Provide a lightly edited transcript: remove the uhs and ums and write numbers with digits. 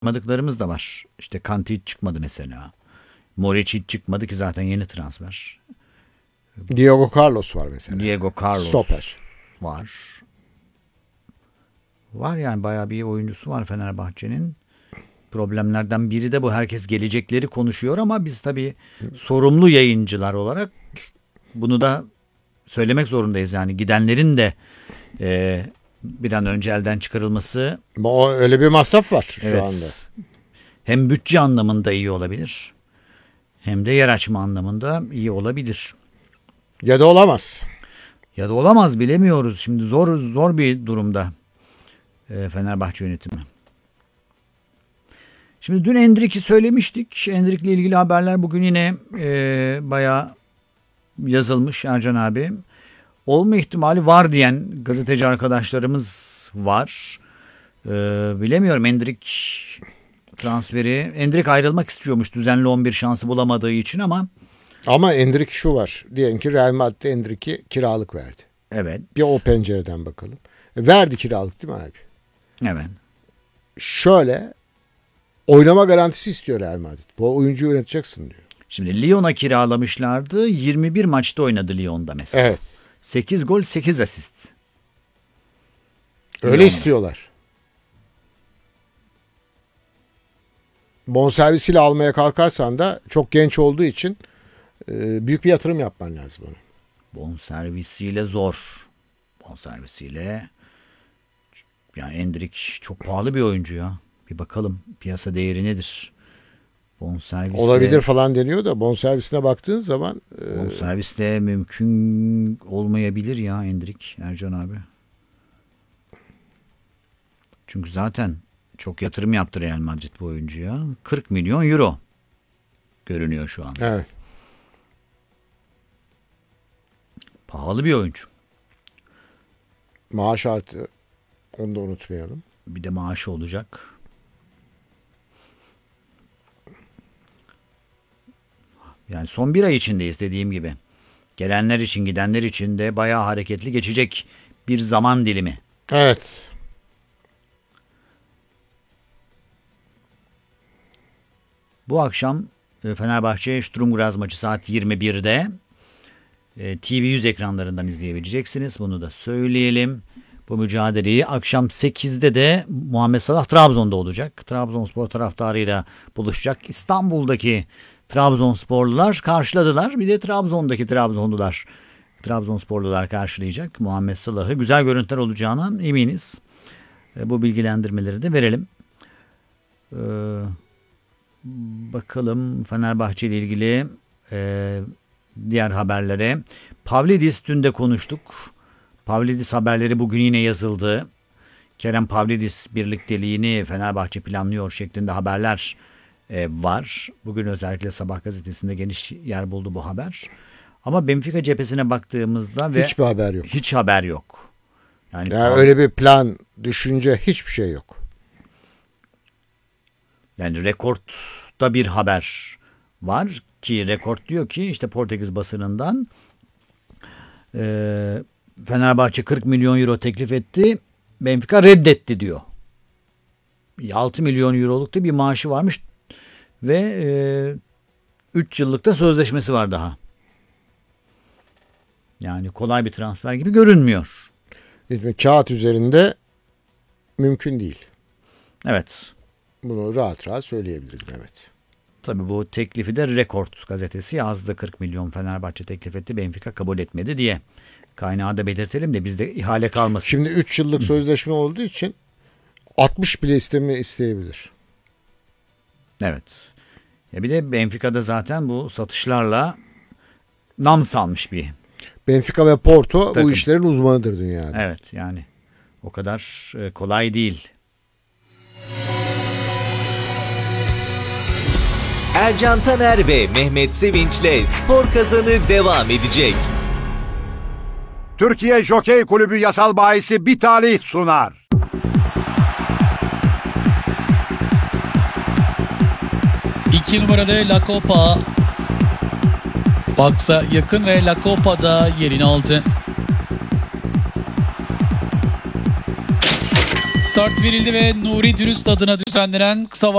Çıkmadıklarımız da var. İşte Kanti hiç çıkmadı mesela. Moric hiç çıkmadı ki zaten yeni transfer. Diego Carlos var mesela. Diego Carlos Stoper. var. Var yani bayağı bir oyuncusu var Fenerbahçe'nin. Problemlerden biri de bu. Herkes gelecekleri konuşuyor ama biz tabii sorumlu yayıncılar olarak bunu da söylemek zorundayız. Yani gidenlerin de bir an önce elden çıkarılması. Öyle bir masraf var şu Evet. anda. Hem bütçe anlamında iyi olabilir. Hem de yer açma anlamında iyi olabilir. Ya da olamaz. Ya da olamaz, bilemiyoruz. Şimdi zor bir durumda Fenerbahçe yönetimi. Şimdi dün Endrick'i söylemiştik. Endrick'le ilgili haberler bugün yine bayağı yazılmış Ercan abi. Olma ihtimali var diyen gazeteci arkadaşlarımız var. Bilemiyorum, Endrick transferi. Endrick ayrılmak istiyormuş düzenli 11 şansı bulamadığı için Ama Endrick şu var. Diyelim ki Real Madrid Endrick'i kiralık verdi. evet. Bir o pencereden bakalım. Verdi kiralık değil mi abi? Evet. Şöyle oynama garantisi istiyor Real Madrid. Bu oyuncuyu oynatacaksın diyor. Şimdi Lyon'a kiralamışlardı. 21 maçta oynadı Lyon'da mesela. Evet. 8 gol 8 asist. Öyle Lyon'da. istiyorlar. Bonservisiyle almaya kalkarsan da çok genç olduğu için büyük bir yatırım yapman lazım ona. Bonservisiyle zor. Bonservisiyle yani Endrick çok pahalı bir oyuncu ya. Bir bakalım piyasa değeri nedir? Bonservisle, Olabilir falan deniyor da bonservisine baktığın zaman bonservisle mümkün olmayabilir ya Endrick, Ercan abi. Çünkü zaten çok yatırım yaptı Real Madrid bu oyuncuya. 40 milyon euro görünüyor şu an. evet. Pahalı bir oyuncu. Maaş artı onu da unutmayalım. Bir de maaşı olacak. Yani son bir ay içindeyiz dediğim gibi. Gelenler için gidenler için de bayağı hareketli geçecek bir zaman dilimi. Evet. Bu akşam Fenerbahçe Sturm Graz maçı saat 21'de TV100 ekranlarından izleyebileceksiniz. Bunu da söyleyelim. Bu mücadeleyi akşam 8'de de Muhammed Salah Trabzon'da olacak. Trabzonspor taraftarıyla buluşacak. İstanbul'daki Trabzonsporlular karşıladılar. Bir de Trabzon'daki Trabzonsporlular karşılayacak Muhammed Salah'ı. Güzel görüntüler olacağına eminiz. Bu bilgilendirmeleri de verelim. Bakalım Fenerbahçe ile ilgili diğer haberlere. Pavlidis dün de konuştuk. Pavlidis haberleri bugün yine yazıldı. Kerem Pavlidis birlikteliğini Fenerbahçe planlıyor şeklinde haberler var. Bugün özellikle Sabah gazetesinde geniş yer buldu bu haber. Ama Benfica cephesine baktığımızda Hiçbir haber yok. hiç haber yok. Yani Öyle bir plan, düşünce hiçbir şey yok. Yani Rekord'da bir haber var ki Rekord diyor ki işte Portekiz basınından Fenerbahçe 40 milyon euro teklif etti. Benfica reddetti diyor. 6 milyon euroluk da bir maaşı varmış ve 3 yıllıkta sözleşmesi var daha. Yani kolay bir transfer gibi görünmüyor. Kağıt üzerinde mümkün değil. Evet. Bunu rahat rahat söyleyebiliriz Mehmet. Tabii bu teklifi de Rekord gazetesi yazdı. 40 milyon Fenerbahçe teklif etti. Benfica kabul etmedi diye. Kaynağı da belirtelim de bizde ihale kalmasın. Şimdi 3 yıllık sözleşme olduğu için 60 bile isteyebilir. Evet. Ya bir de Benfica'da zaten bu satışlarla nam salmış bir. Benfica ve Porto Takım. bu işlerin uzmanıdır dünyada. Evet yani o kadar kolay değil. Ercan Taner ve Mehmet Sevinç'le Spor Kazanı devam edecek. Türkiye Jokey Kulübü yasal bahisi bir talih sunar. İki numarada La Copa. Box'a yakın ve La Copa'da yerini aldı. Start verildi ve Nuri Dürüst adına düzenlenen kısa